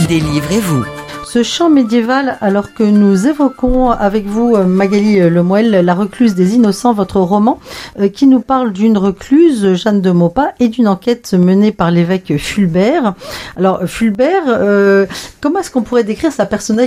Délivrez-vous. Ce chant médiéval, alors que nous évoquons avec vous, Magali Lemoel, La recluse des innocents, votre roman, qui nous parle d'une recluse, Jeanne de Maupas, et d'une enquête menée par l'évêque Fulbert. Alors, Fulbert, comment est-ce qu'on pourrait décrire sa personnalité ?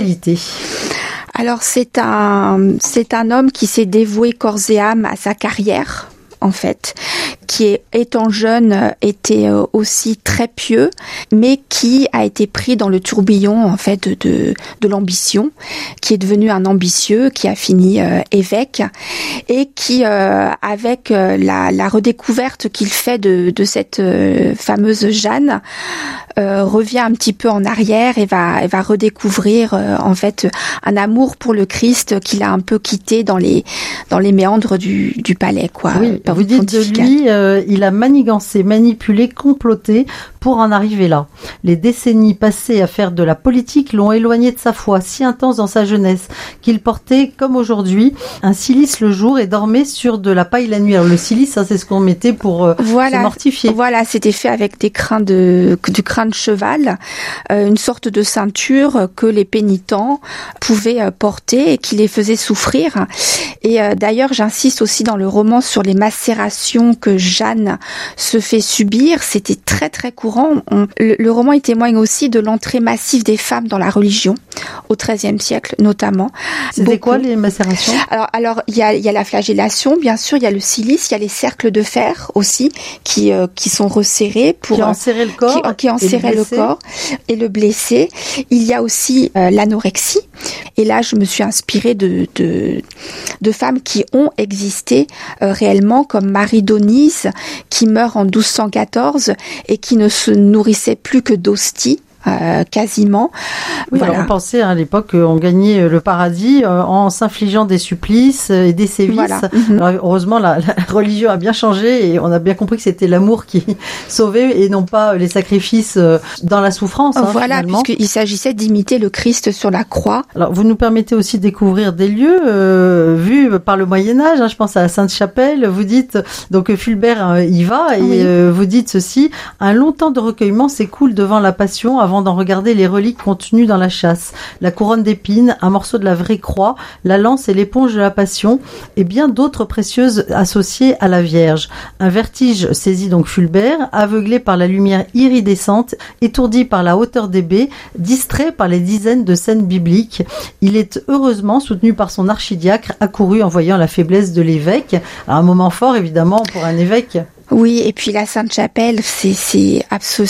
Alors, c'est un homme qui s'est dévoué corps et âme à sa carrière, en fait, qui étant jeune était aussi très pieux, mais qui a été pris dans le tourbillon en fait de l'ambition, qui est devenu un ambitieux, qui a fini évêque, et qui avec la redécouverte qu'il fait de cette fameuse Jeanne, revient un petit peu en arrière et va redécouvrir en fait un amour pour le Christ qu'il a un peu quitté dans les méandres du palais, quoi. Oui, vous dites de lui, il a manigancé, manipulé, comploté pour en arriver là. Les décennies passées à faire de la politique l'ont éloigné de sa foi, si intense dans sa jeunesse, qu'il portait, comme aujourd'hui, un cilice le jour et dormait sur de la paille la nuit. Alors, le cilice, ça, c'est ce qu'on mettait pour se mortifier. Voilà, c'était fait avec du crin de cheval, une sorte de ceinture que les pénitents pouvaient porter et qui les faisait souffrir. Et d'ailleurs, j'insiste aussi dans le roman sur les macérations que Jeanne se fait subir. C'était très très courant. Le roman il témoigne aussi de l'entrée massive des femmes dans la religion au XIIIe siècle notamment. C'était quoi les macérations ? Alors il y a la flagellation, bien sûr, il y a le cilice, il y a les cercles de fer aussi qui sont resserrés pour qui enserraient le corps, qui enserraient le corps et le blessé. Il y a aussi l'anorexie. Et là, je me suis inspirée de femmes qui ont existé réellement, comme Marie d'Aunis, qui meurt en 1214 et qui ne se nourrissait plus que d'hosties. Quasiment. Oui, voilà. Alors on pensait à l'époque qu'on gagnait le paradis en s'infligeant des supplices et des sévices. Voilà. Alors, heureusement, la religion a bien changé et on a bien compris que c'était l'amour qui sauvait et non pas les sacrifices dans la souffrance. Voilà, puisqu'il s'agissait d'imiter le Christ sur la croix. Alors, vous nous permettez aussi de découvrir des lieux vus par le Moyen-Âge. Je pense à la Sainte-Chapelle. Vous dites, donc Fulbert y va et vous dites ceci: un long temps de recueillement s'écoule devant la Passion avant d'en regarder les reliques contenues dans la châsse, la couronne d'épines, un morceau de la vraie croix, la lance et l'éponge de la Passion, et bien d'autres précieuses associées à la Vierge. Un vertige saisit donc Fulbert, aveuglé par la lumière iridescente, étourdi par la hauteur des baies, distrait par les dizaines de scènes bibliques. Il est heureusement soutenu par son archidiacre, accouru en voyant la faiblesse de l'évêque. Alors, un moment fort, évidemment, pour un évêque. Oui, et puis la Sainte-Chapelle, c'est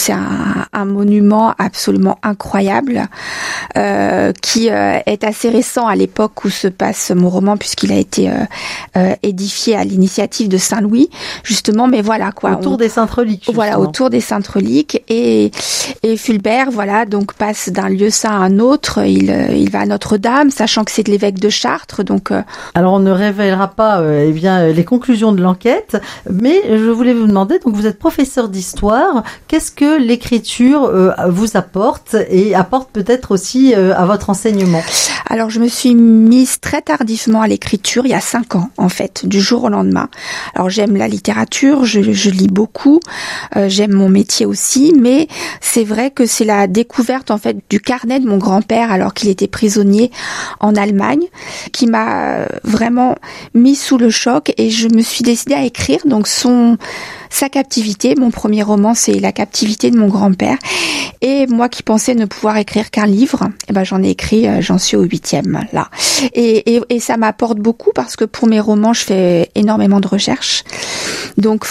un monument absolument incroyable qui est assez récent à l'époque où se passe mon roman, puisqu'il a été édifié à l'initiative de Saint-Louis, justement. Mais voilà quoi. Autour des Saintes Reliques. Justement. Voilà, autour des Saintes Reliques et Fulbert, voilà, donc passe d'un lieu saint à un autre. Il va à Notre-Dame, sachant que c'est de l'évêque de Chartres, donc. Alors on ne révélera pas les conclusions de l'enquête, mais je voulais vous demander, donc vous êtes professeur d'histoire, qu'est-ce que l'écriture vous apporte et apporte peut-être aussi à votre enseignement ? Alors je me suis mise très tardivement à l'écriture, il y a 5 ans en fait, du jour au lendemain. Alors j'aime la littérature, je lis beaucoup, j'aime mon métier aussi, mais c'est vrai que c'est la découverte en fait du carnet de mon grand-père alors qu'il était prisonnier en Allemagne qui m'a vraiment mis sous le choc et je me suis décidée à écrire donc sa captivité. Mon premier roman, c'est La captivité de mon grand-père. Et moi qui pensais ne pouvoir écrire qu'un livre, j'en ai écrit, j'en suis au 8e, là. Et ça m'apporte beaucoup parce que pour mes romans, je fais énormément de recherches. Donc